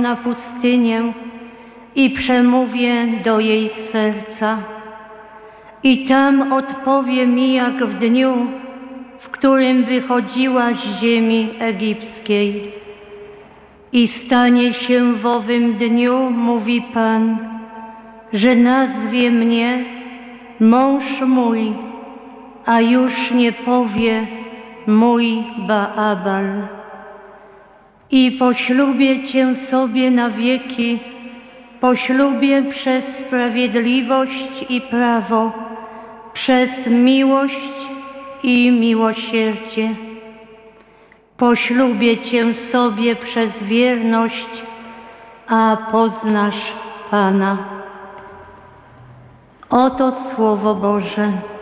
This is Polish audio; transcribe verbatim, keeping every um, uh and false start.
na pustynię i przemówię do jej serca. I tam odpowie mi jak w dniu, w którym wychodziła z ziemi egipskiej. I stanie się w owym dniu, mówi Pan, że nazwie mnie mąż mój, a już nie powie mój Baabal. I poślubię Cię sobie na wieki, poślubię przez sprawiedliwość i prawo, przez miłość i miłosierdzie. Poślubię Cię sobie przez wierność, a poznasz Pana. Oto Słowo Boże.